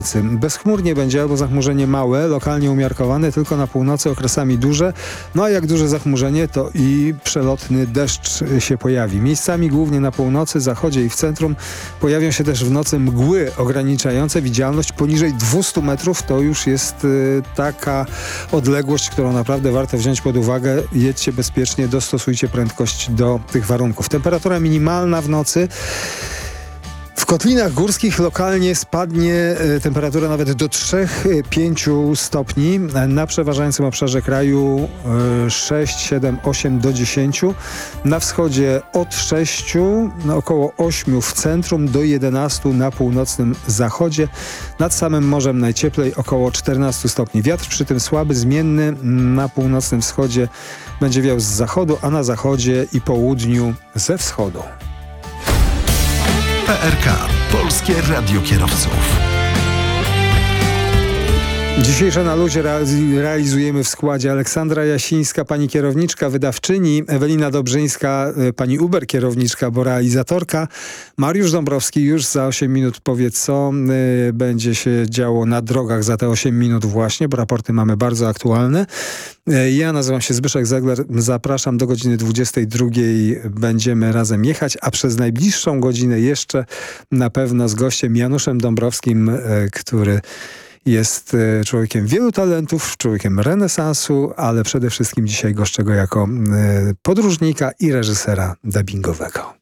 Bezchmurnie będzie albo zachmurzenie małe, lokalnie umiarkowane, tylko na północy okresami duże. No a jak duże zachmurzenie, to i przelotny deszcz się pojawi. Miejscami głównie na północy, zachodzie i w centrum pojawią się też w nocy mgły ograniczające widzialność poniżej 200 metrów. To już jest taka odległość, którą naprawdę warto wziąć pod uwagę. Jedźcie bezpiecznie, dostosujcie prędkość do tych warunków. Temperatura minimalna w nocy. W kotlinach górskich lokalnie spadnie temperatura nawet do 3-5 stopni. Na przeważającym obszarze kraju 6, 7, 8 do 10. Na wschodzie od 6, około 8 w centrum do 11 na północnym zachodzie. Nad samym morzem najcieplej około 14 stopni. Wiatr przy tym słaby, zmienny. Na północnym wschodzie będzie wiał z zachodu, a na zachodzie i południu ze wschodu. PRK. Polskie Radio Kierowców. Dzisiejsze Na luzie realizujemy w składzie Aleksandra Jasińska, pani kierowniczka, wydawczyni, Ewelina Dobrzyńska, pani Uber kierowniczka, bo realizatorka, Mariusz Dąbrowski już za 8 minut powie, co będzie się działo na drogach za te 8 minut właśnie, bo raporty mamy bardzo aktualne. Ja nazywam się Zbyszek Zegler, zapraszam do godziny 22. Będziemy razem jechać, a przez najbliższą godzinę jeszcze na pewno z gościem Januszem Dąbrowskim, który jest człowiekiem wielu talentów, człowiekiem renesansu, ale przede wszystkim dzisiaj goszczę go jako podróżnika i reżysera dubbingowego.